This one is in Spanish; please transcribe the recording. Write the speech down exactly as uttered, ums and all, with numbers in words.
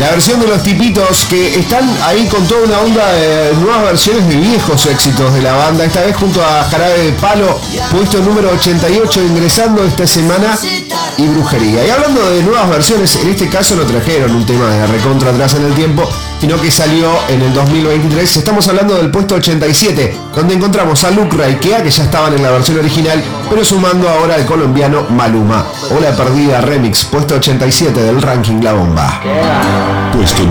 La versión de Los Tipitos, que están ahí con toda una onda de nuevas versiones de viejos éxitos de la banda, esta vez junto a Jarabe de Palo, puesto número ochenta y ocho, ingresando esta semana, y Brujería. Y hablando de nuevas versiones, en este caso no trajeron un tema de recontra atrás en el tiempo, sino que salió en el dos mil veintitrés. Estamos hablando del puesto ochenta y siete, donde encontramos a Lucra y Kea, que ya estaban en la versión original, pero sumando ahora al colombiano Maluma. Ola Perdida Remix, puesto ochenta y siete del ranking La Bomba. Puesto